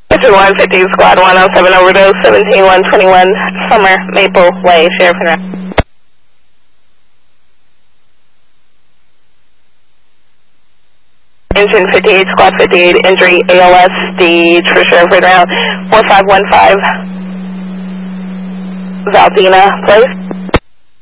Engine 150, Squad 107, overdose, 17121, Summer, Maple Way, Sheriff and Rep. Engine 58, Squad 58, injury, ALS, stage for Sheriff and Rep. 4515, Valdina Place.